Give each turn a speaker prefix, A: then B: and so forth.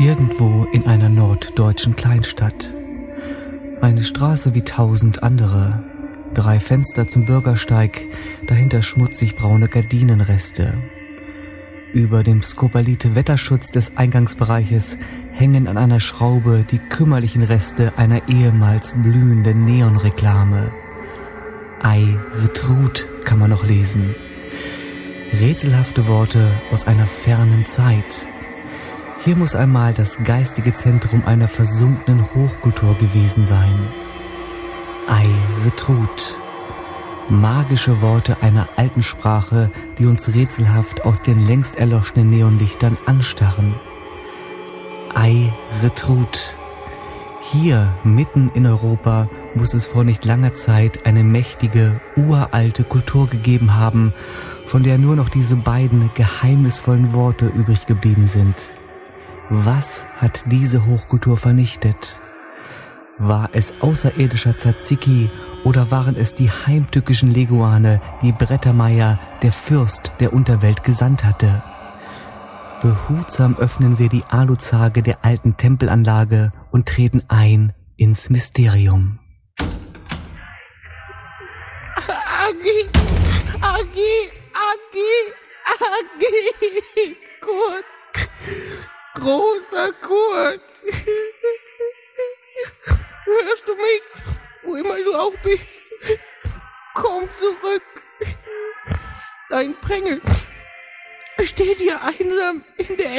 A: Irgendwo in einer norddeutschen Kleinstadt. Eine Straße wie 1000 andere. 3 Fenster zum Bürgersteig, dahinter schmutzig braune Gardinenreste. Über dem Skopalite-Wetterschutz des Eingangsbereiches hängen an einer Schraube die kümmerlichen Reste einer ehemals blühenden Neonreklame. Ei Retrut kann man noch lesen. Rätselhafte Worte aus einer fernen Zeit. Hier muss einmal das geistige Zentrum einer versunkenen Hochkultur gewesen sein. Ei Retrut. Magische Worte einer alten Sprache, die uns rätselhaft aus den längst erloschenen Neonlichtern anstarren. Ei Retrut. Hier, mitten in Europa, muss es vor nicht langer Zeit eine mächtige, uralte Kultur gegeben haben, von der nur noch diese beiden geheimnisvollen Worte übrig geblieben sind. Was hat diese Hochkultur vernichtet? War es außerirdischer Tzatziki oder waren es die heimtückischen Leguane, die Brettermeier, der Fürst der Unterwelt, gesandt hatte? Behutsam öffnen wir die Aluzarge der alten Tempelanlage und treten ein ins Mysterium.
B: Agi, Kurt, großer Kurt, hörst du mich, wo immer du auch bist, komm zurück, dein Prängel steht hier einsam in der Ecke.